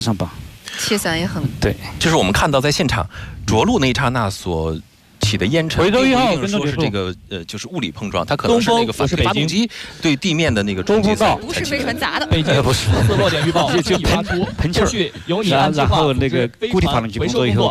上榜。 气散也很对， 就是我们看到在现场着陆那一刹那所起的烟尘，并不一定说是这个就是物理碰撞，它可能是那个发动机对地面的那个冲击才不是飞船砸的。 北京不是落点预报， 就喷气儿， 由你按计划然后那个固体发动机工作以后。